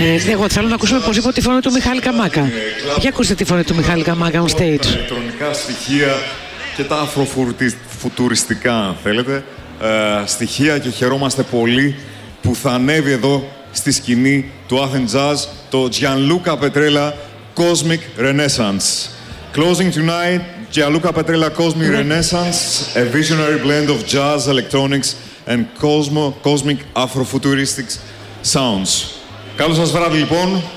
Εγώ θέλω να ακούσουμε οπωσδήποτε τη φωνή του Μιχάλη Καμάκα. Για ακούστε τη φωνή του Μιχάλη Καμάκα on stage. Τα ηλεκτρονικά στοιχεία και τα αφροφουτουριστικά, αν θέλετε, στοιχεία, και χαιρόμαστε πολύ που θα ανέβει εδώ στη σκηνή του Athens Jazz το Gianluca Petrella Cosmic Renaissance. Closing tonight, Gianluca Petrella Cosmic Renaissance, a visionary blend of jazz, electronics and cosmic afrofuturistic sounds. Καλό σας βράδυ λοιπόν.